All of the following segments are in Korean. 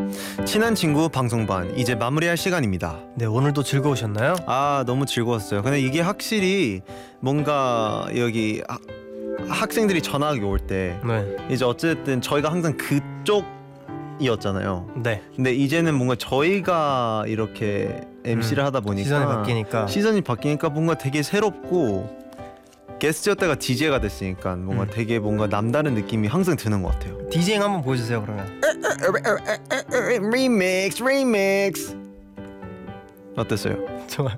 친한 친구 방송반 이제 마무리할 시간입니다. 네, 오늘도 즐거우셨나요? 아, 너무 즐거웠어요. 근데 이게 확실히 뭔가 여기 학생들이 전화기 올 때 네. 이제 어쨌든 저희가 항상 그쪽이었잖아요. 네. 근데 이제는 뭔가 저희가 이렇게 MC를 하다 보니까 시선이 바뀌니까 뭔가 되게 새롭고 게스트였다가 DJ가 됐으니까 뭔가 되게 뭔가 남다른 느낌이 항상 드는 것 같아요. 디제잉 한번 보여주세요 그러면. 리믹스 어땠어요? 좋아요.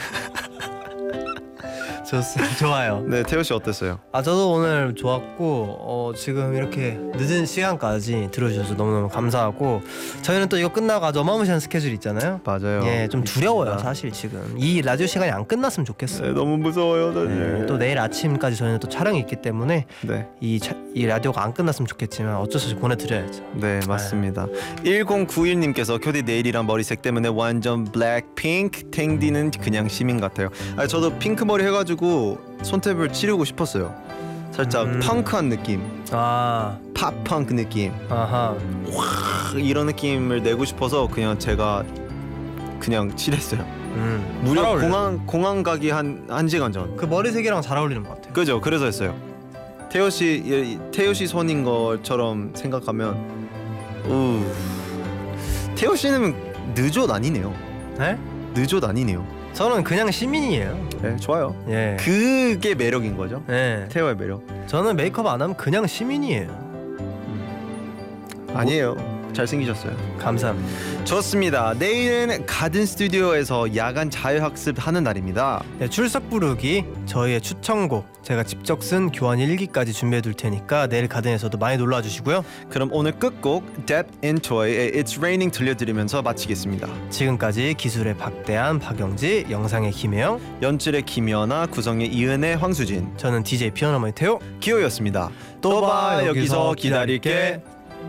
좋아요. 네, 태호 씨 어땠어요? 저도 오늘 좋았고 지금 이렇게 늦은 시간까지 들어주셔서 너무너무 감사하고 저희는 또 이거 끝나고 아주 어마무시한 스케줄이 있잖아요. 맞아요. 예, 좀 두려워요 사실 지금 이 라디오 시간이 안 끝났으면 좋겠어요. 네, 너무 무서워요 사실. 네, 또 내일 아침까지 저희는 또 촬영이 있기 때문에 네. 이 라디오가 안 끝났으면 좋겠지만 어쩔 수 없이 보내드려야죠. 네, 맞습니다. 1091님께서 교대 내일이랑 머리색 때문에 완전 블랙핑크, 탱디는 그냥 시민 같아요. 저도 핑크 머리 해가지고 손톱을 치르고 싶었어요. 살짝 펑크한 느낌, 팝펑크 느낌, 아하. 이런 느낌을 내고 싶어서 그냥 제가 그냥 칠했어요. 잘 무려 어울려요. 공항 가기 한 시간 전. 그 머리색이랑 잘 어울리는 것 같아요. 그죠? 그래서 했어요. 태호 씨 손인 것처럼 생각하면 태호 씨는 느조 아니네요. 네? 느조 아니네요. 저는 그냥 시민이에요. 네, 좋아요. 예. 그게 매력인 거죠. 네. 태호의 매력. 저는 메이크업 안 하면 그냥 시민이에요. 아니에요. 잘생기셨어요. 감사합니다. 좋습니다. 내일은 가든 스튜디오에서 야간 자유학습 하는 날입니다. 네, 출석 부르기 저희의 추천곡 제가 직접 쓴 교환 일기까지 준비해 둘 테니까 내일 가든에서도 많이 놀러 주시고요. 그럼 오늘 끝곡 Dep Into의 It's Raining 들려드리면서 마치겠습니다. 지금까지 기술의 박대한, 박영지, 영상의 김혜영, 연출의 김연아, 구성의 이은혜, 황수진, 저는 DJ 피아노 마이 태호. 기호였습니다. 또 봐, 여기서 기다릴게.